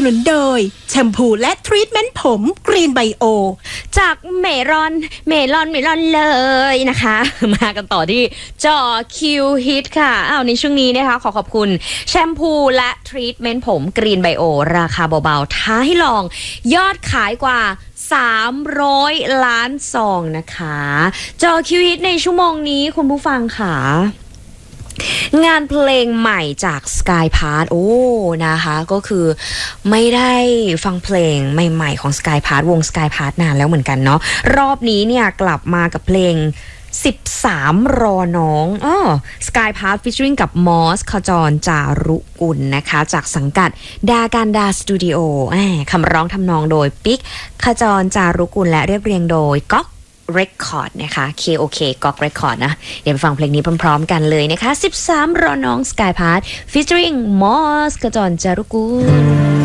นุนโดยแชมพูและทรีทเมนต์ผมกรีนไบโอจากเมลอนเลยนะคะ มากันต่อที่จอคิวฮิตค่ะในช่วงนี้นะคะขอบคุณแชมพูและทรีทเมนต์ผมกรีนไบโอราคาเบาๆท้าให้ลองยอดขายกว่า300 ล้านซองนะคะจอคิวฮิตในชั่วโมงนี้คุณผู้ฟังค่ะงานเพลงใหม่จาก Sky Path นะคะก็คือไม่ได้ฟังเพลงใหม่ๆของ Sky Path วง Sky Path นานแล้วเหมือนกันเนาะรอบนี้เนี่ยกลับมากับเพลง13รอน้องSky Path featuring กับมอสขจรจารุกุลนะคะจากสังกัดดาการดาสตูดิโอคำร้องทำนองโดยปิ๊กขจรจารุกุลและเรียบเรียงโดยก๊อกRecord นะคะ KOK ก๊อก Record นะเดี๋ยวไปฟังเพลงนี้พร้อมๆกันเลยนะคะ13รอน้อง Sky Path featuring มอสขจรจารุกุล